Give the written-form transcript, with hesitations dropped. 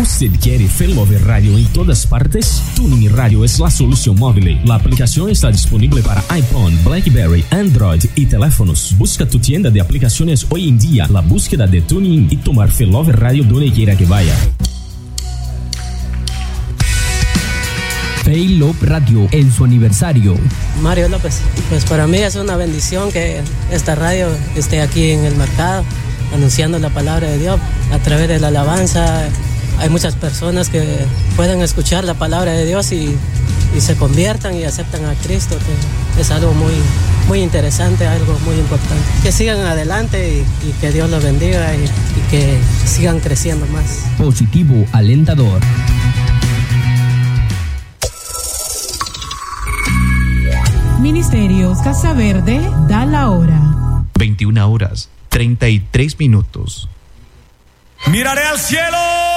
¿Usted quiere Failover Radio en todas partes? Tuning Radio es la solución móvil. La aplicación está disponible para iPhone, BlackBerry, Android y teléfonos. Busca tu tienda de aplicaciones hoy en día, la búsqueda de Tuning y tomar Failover Radio donde quiera que vaya. Failover Radio en su aniversario. Mario López, pues para mí es una bendición que esta radio esté aquí en el mercado, anunciando la palabra de Dios a través de la alabanza. Hay muchas personas que pueden escuchar la palabra de Dios y se conviertan y aceptan a Cristo, que es algo muy interesante, algo muy importante. Que sigan adelante y que Dios los bendiga y que sigan creciendo más. Positivo alentador. Ministerios Casa Verde da la hora. 21 horas, 33 minutos. Miraré al cielo